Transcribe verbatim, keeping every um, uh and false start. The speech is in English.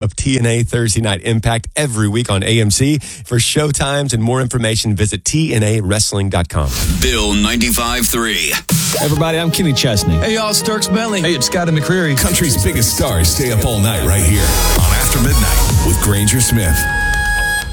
of T N A Thursday Night Impact every week on A M C. For showtimes and more information, visit T N A wrestling dot com. Bill ninety-five three. Hey everybody, I'm Kenny Chesney. Hey, y'all, it's Dirks Bentley. Hey, it's Scotty McCreery. Country's biggest stars stay up all night right here on After Midnight with Granger Smith.